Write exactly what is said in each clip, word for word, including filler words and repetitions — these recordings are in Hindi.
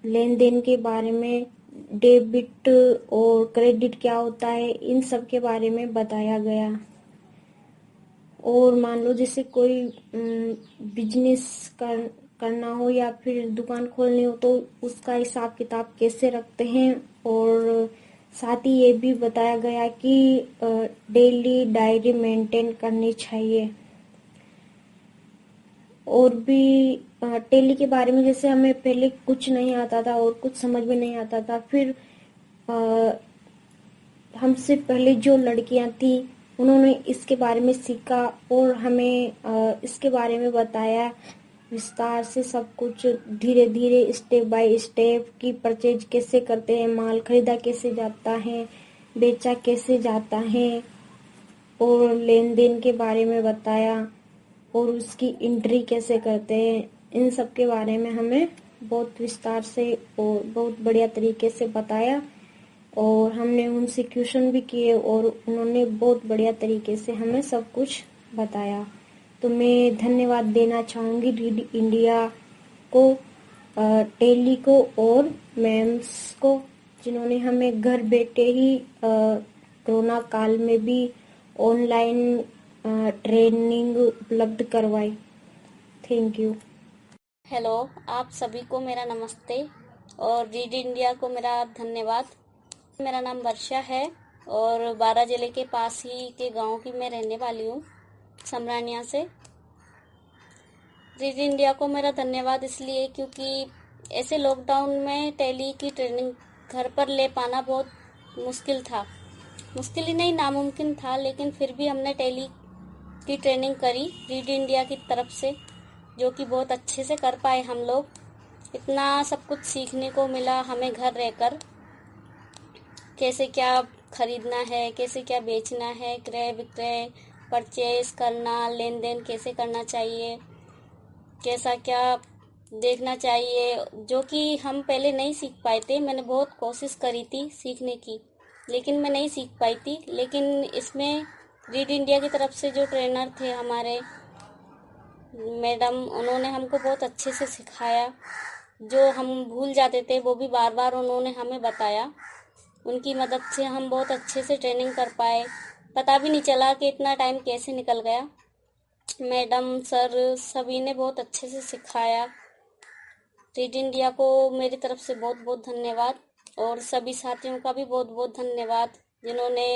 लेन देन के बारे में, डेबिट और क्रेडिट क्या होता है, इन सब के बारे में बताया गया। और मान लो जैसे कोई बिजनेस कर करना हो या फिर दुकान खोलनी हो तो उसका हिसाब किताब कैसे रखते हैं। और साथ ही ये भी बताया गया कि डेली डायरी मेंटेन करनी चाहिए। और भी टेली के बारे में, जैसे हमें पहले कुछ नहीं आता था और कुछ समझ में नहीं आता था, फिर हमसे पहले जो लड़कियां थी उन्होंने इसके बारे में सीखा और हमें आ, इसके बारे में बताया विस्तार से सब कुछ, धीरे धीरे स्टेप बाय स्टेप की परचेज कैसे करते हैं, माल खरीदा कैसे जाता है, बेचा कैसे जाता है, और लेन देन के बारे में बताया और उसकी एंट्री कैसे करते हैं। इन सब के बारे में हमें बहुत विस्तार से और बहुत बढ़िया तरीके से बताया और हमने उनसे क्वेश्चन भी किए और उन्होंने बहुत बढ़िया तरीके से हमें सब कुछ बताया। तो मैं धन्यवाद देना चाहूँगी रीड इंडिया को, टेली को और मैम्स को, जिन्होंने हमें घर बैठे ही कोरोना काल में भी ऑनलाइन ट्रेनिंग उपलब्ध करवाई। Thank you. हेलो, आप सभी को मेरा नमस्ते और रीड इंडिया को मेरा धन्यवाद। मेरा नाम वर्षा है और बारा जिले के पास ही के गांव की मैं रहने वाली हूँ, समरानिया से। रीड इंडिया को मेरा धन्यवाद इसलिए क्योंकि ऐसे लॉकडाउन में टेली की ट्रेनिंग घर पर ले पाना बहुत मुश्किल था, मुश्किल ही नहीं नामुमकिन था, लेकिन फिर भी हमने टेली की ट्रेनिंग करी रीड इंडिया की तरफ से, जो कि बहुत अच्छे से कर पाए हम लोग। इतना सब कुछ सीखने को मिला हमें घर रहकर, कैसे क्या खरीदना है, कैसे क्या बेचना है, क्रय विक्रय, परचेज करना, लेन देन कैसे करना चाहिए, कैसा क्या देखना चाहिए, जो कि हम पहले नहीं सीख पाए थे। मैंने बहुत कोशिश करी थी सीखने की, लेकिन मैं नहीं सीख पाई थी। लेकिन इसमें रीड इंडिया की तरफ से जो ट्रेनर थे हमारे मैडम, उन्होंने हमको बहुत अच्छे से सिखाया। जो हम भूल जाते थे वो भी बार बार उन्होंने हमें बताया। उनकी मदद से हम बहुत अच्छे से ट्रेनिंग कर पाए, पता भी नहीं चला कि इतना टाइम कैसे निकल गया। मैडम सर सभी ने बहुत अच्छे से सिखाया। रीड इंडिया को मेरी तरफ से बहुत बहुत धन्यवाद और सभी साथियों का भी बहुत बहुत धन्यवाद, जिन्होंने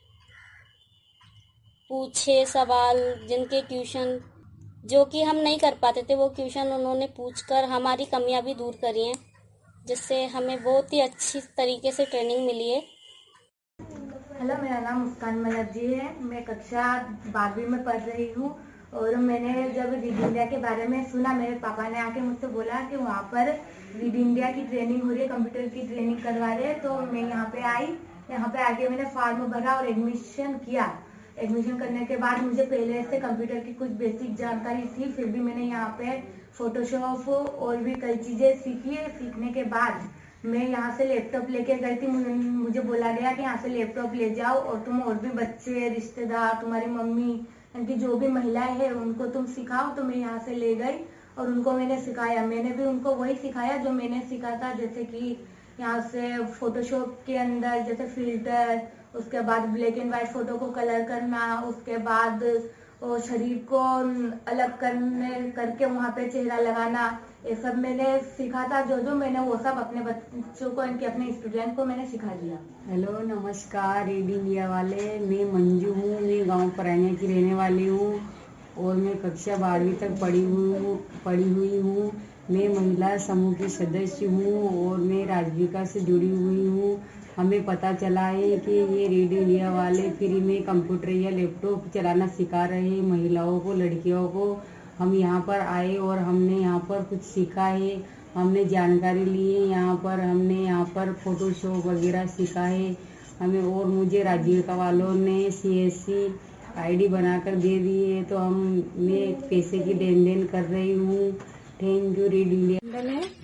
पूछे सवाल, जिनके ट्यूशन जो कि हम नहीं कर पाते थे वो ट्यूशन उन्होंने पूछकर हमारी कमियां भी दूर करी हैं, जिससे हमें बहुत ही अच्छी तरीके से ट्रेनिंग मिली है। हेलो, मेरा नाम मुस्कान मलक जी है। मैं कक्षा बारहवीं में पढ़ रही हूँ और मैंने जब रीड इंडिया के बारे में सुना, मेरे पापा ने आके मुझसे बोला कि वहाँ पर रीड इंडिया की ट्रेनिंग हो रही है, कंप्यूटर की ट्रेनिंग करवा रहे हैं। तो मैं यहाँ पे आई, यहाँ पे आके मैंने फॉर्म भरा और एडमिशन किया। एडमिशन करने के बाद मुझे पहले से कंप्यूटर की कुछ बेसिक जानकारी थी, फिर भी मैंने यहाँ पे फोटोशॉप और भी कई चीजें सीखी है। सीखने के बाद मैं यहाँ से लैपटॉप लेके गई थी। मुझे बोला गया कि यहाँ से लैपटॉप ले जाओ और तुम और भी बच्चे, रिश्तेदार, तुम्हारी मम्मी, यानी जो भी महिलाएं हैं उनको तुम सिखाओ। तो मैं यहाँ से ले गई और उनको मैंने सिखाया। मैंने भी उनको वही सिखाया जो मैंने सीखा था, जैसे कि यहाँ से फोटोशॉप के अंदर जैसे फिल्टर, उसके बाद ब्लैक एंड व्हाइट फोटो को कलर करना, उसके बाद और शरीर को अलग करने करके वहाँ पे चेहरा लगाना, ये सब मैंने सीखा था। जो जो मैंने वो सब अपने बच्चों को, इनके अपने स्टूडेंट को मैंने सिखा दिया। हेलो, नमस्कार रीड इंडिया वाले। मैं मंजू हूँ, मैं गांव परानिया की रहने वाली हूँ और मैं कक्षा बारहवीं तक पढ़ी हुई हूँ पढ़ी हुई हूँ मैं महिला समूह की सदस्य हूँ और मैं राजविका से जुड़ी हुई हूँ। हमें पता चला है कि ये रीड इंडिया वाले फ्री में कंप्यूटर या लैपटॉप चलाना सिखा रहे हैं महिलाओं को, लड़कियों को। हम यहाँ पर आए और हमने यहाँ पर कुछ सीखा है, हमने जानकारी ली है। यहाँ पर हमने यहाँ पर फोटोशॉप वगैरह सीखा है हमें। और मुझे राजविका वालों ने सी एस सी आईडी बनाकर दे दी है, तो हम मैं पैसे की लेन देन कर रही हूँ। Thank you read India.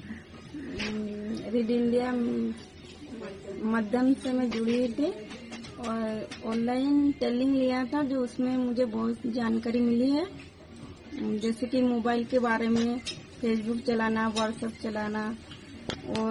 Read India माध्यम से मैं जुड़ी हुई थी और ऑनलाइन ट्रेनिंग लिया था, जो उसमें मुझे बहुत जानकारी मिली है, जैसे कि मोबाइल के बारे में, फेसबुक चलाना, व्हाट्सएप चलाना और